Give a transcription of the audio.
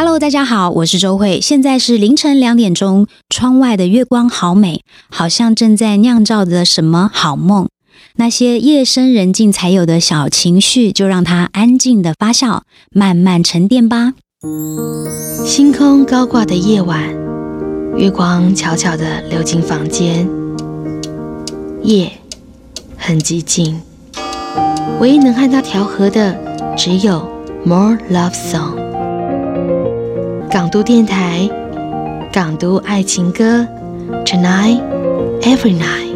Hello， 大家好，我是周慧，现在是凌晨2点钟，窗外的月光好美，好像正在酿造着什么好梦。那些夜深人静才有的小情绪，就让它安静的发酵，慢慢沉淀吧。 星空高挂的夜晚，月光悄悄地流进房间，夜很寂静，唯一能和它调和的只有 More Love Song。 港都电台，港都爱情歌 Tonight Every Night。